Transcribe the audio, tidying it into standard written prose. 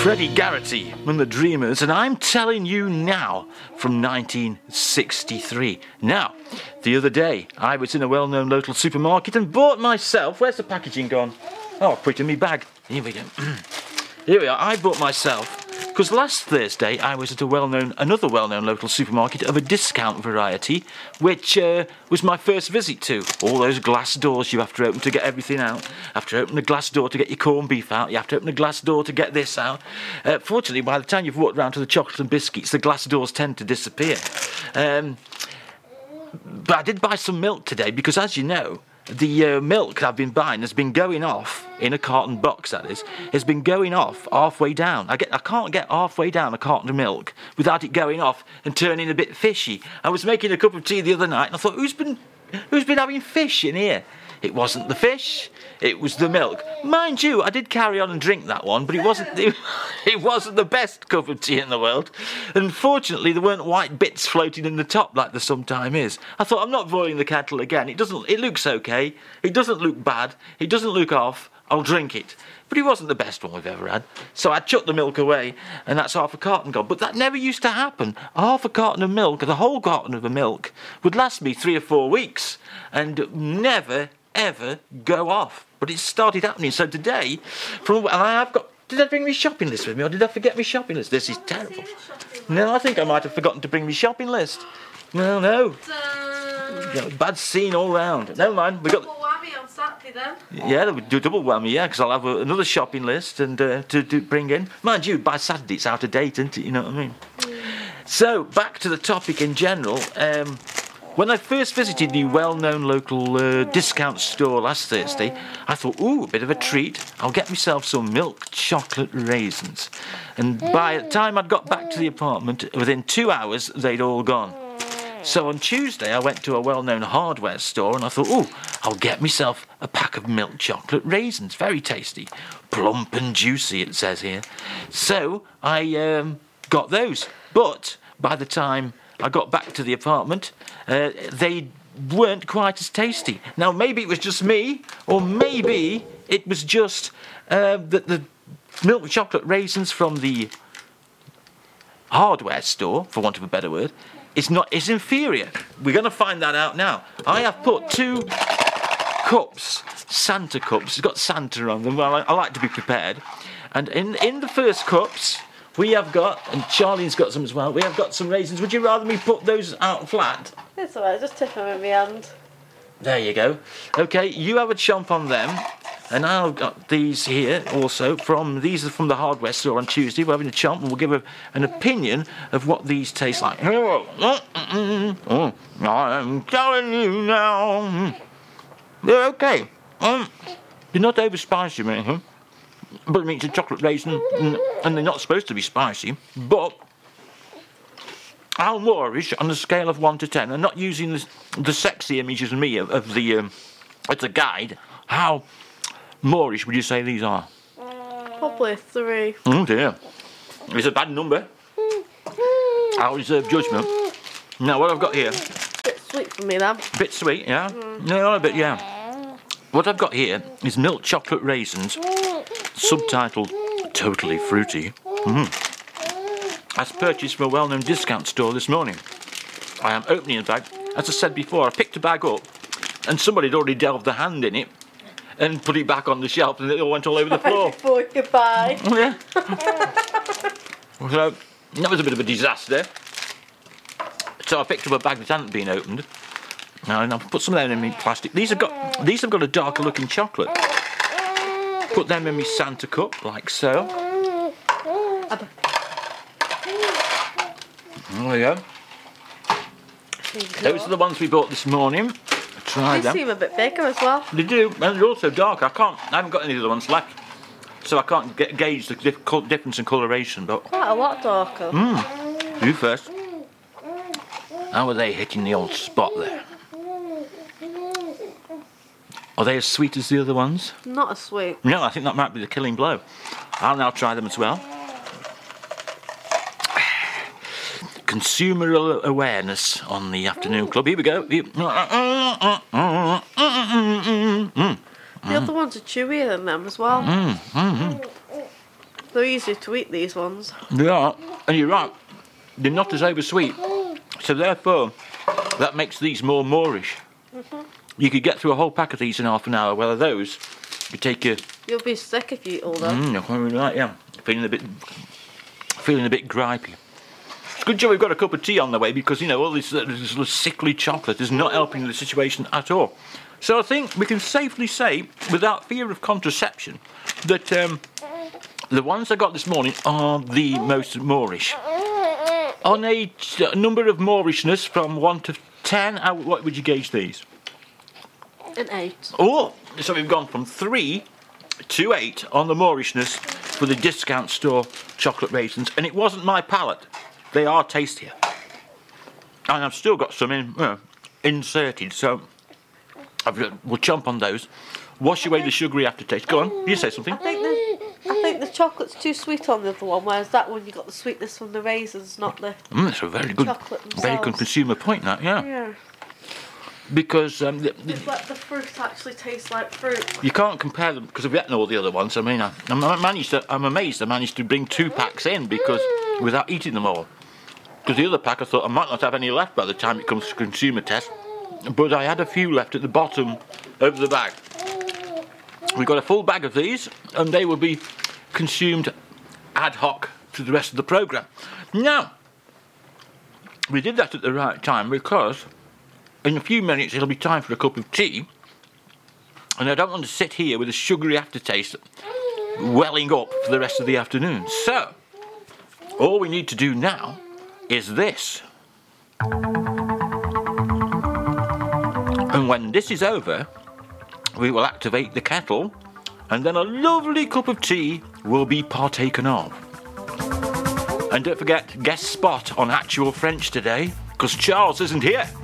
Freddie Garrity and the Dreamers, and I'm telling you now from 1963. Now, the other day I was in a well-known local supermarket and bought myself, where's the packaging gone? Oh, I put it in my bag. Here we go. Here we are. I bought myself, because last Thursday I was at another well-known local supermarket of a discount variety, which was my first visit to. All those glass doors you have to open to get everything out. You have to open the glass door to get your corned beef out. You have to open the glass door to get this out. Fortunately, by the time you've walked round to the chocolate and biscuits, the glass doors tend to disappear. But I did buy some milk today because, as you know, the milk I've been buying has been going off in a carton box, that is. It's been going off halfway down. I can't get halfway down a carton of milk without it going off and turning a bit fishy. I was making a cup of tea the other night and I thought, who's been having fish in here? It wasn't the fish, it was the milk. Mind you, I did carry on and drink that one, but it wasn't the best cup of tea in the world. Unfortunately, there weren't white bits floating in the top like there sometimes is. I thought, I'm not boiling the kettle again. It looks okay. It doesn't look bad. It doesn't look off. I'll drink it. But it wasn't the best one we've ever had. So I chucked the milk away, and that's half a carton gone. But that never used to happen. Half a carton of milk, the whole carton of the milk, would last me 3 or 4 weeks and never ever go off. But it started happening. So today, did I bring my shopping list with me, or did I forget my shopping list? This is terrible. No, I think I might have forgotten to bring my shopping list. No. Bad scene all round. Never mind. We got double whammy on Saturday then. Yeah, we do double whammy. Yeah, because I'll have another shopping list and to bring in. Mind you, by Saturday it's out of date, isn't it? You know what I mean? So back to the topic in general. When I first visited the well-known local discount store last Thursday, I thought, ooh, a bit of a treat. I'll get myself some milk chocolate raisins. And by the time I'd got back to the apartment, within 2 hours, they'd all gone. So on Tuesday, I went to a well-known hardware store and I thought, ooh, I'll get myself a pack of milk chocolate raisins. Very tasty. Plump and juicy, it says here. So I got those. But by the time I got back to the apartment, they weren't quite as tasty. Now, maybe it was just me, or maybe it was just that the milk chocolate raisins from the hardware store, for want of a better word, is inferior. We're going to find that out now. I have put 2 cups, Santa cups. It's got Santa on them. Well, I like to be prepared. And in the first cups, we have got, and Charlene's got some as well, we have got some raisins. Would you rather me put those out flat? It's alright, just tip them in my hand. There you go. Okay, you have a chomp on them, and I've got these here also. These are from the hardware store on Tuesday. We're having a chomp, and we'll give an opinion of what these taste like. I'm telling you now. They're okay. They're not over spicy or anything. But I mean, it's a chocolate raisin, and they're not supposed to be spicy. But how Moorish on a scale of 1 to 10, and not using the sexy images of me of the as a guide, how Moorish would you say these are? Probably 3. Oh dear, it's a bad number. I'll reserve judgment. Now what I've got here, Bit sweet for me then. bit sweet, yeah. No, a bit, yeah. What I've got here is milk chocolate raisins, subtitled Totally Fruity. That's purchased from a well-known discount store this morning. I am opening the bag. As I said before, I picked a bag up and somebody had already delved a hand in it and put it back on the shelf and it all went all over the floor. Before goodbye. Yeah. So, that was a bit of a disaster. So I picked up a bag that hadn't been opened. And I've put some of them in my plastic. These have got a darker looking chocolate. Put them in my Santa cup, like so. There we go. Those are the ones we bought this morning. Try They them. seem a bit bigger as well. They do, and they're also dark. I haven't got any of the ones left, so I can't gauge the difference in coloration. But Quite a lot darker. you first. How are they hitting the old spot there? Are they as sweet as the other ones? Not as sweet. No, I think that might be the killing blow. I'll now try them as well. Consumer awareness on the afternoon club. Here we go. The other ones are chewier than them as well. They're easy to eat, these ones. They are, and you're right, they're not as oversweet. So therefore, that makes these more Moorish. You could get through a whole pack of these in half an hour, whereas those, you take a... You'll be sick if you eat all them. Right, yeah. Feeling a bit gripey. It's good job we've got a cup of tea on the way because, you know, all this sickly chocolate is not helping the situation at all. So I think we can safely say, without fear of contraception, that the ones I got this morning are the most Moorish. On a number of Moorishness from 1 to 10, what would you gauge these? An 8. Oh, so we've gone from 3 to 8 on the Moorishness for the discount store chocolate raisins, and it wasn't my palate. They are tastier, and I've still got some inserted. So we'll chomp on those. Wash away the sugary aftertaste. Go on, you say something. I think the chocolate's too sweet on the other one, whereas that one you got the sweetness from the raisins, not the. That's a very good consumer point. That, yeah. Yeah. Because It's like the fruit actually tastes like fruit. you can't compare them because I've eaten all the other ones. I mean, I'm amazed I managed to bring 2 packs in because without eating them all. Because the other pack I thought I might not have any left by the time it comes to consumer test, but I had a few left at the bottom of the bag. We've got a full bag of these, and they will be consumed ad hoc to the rest of the programme. Now, we did that at the right time because in a few minutes it'll be time for a cup of tea, and I don't want to sit here with a sugary aftertaste welling up for the rest of the afternoon. So, all we need to do now is this. And when this is over, we will activate the kettle, and then a lovely cup of tea will be partaken of. And don't forget, guest spot on Actual French today, because Charles isn't here.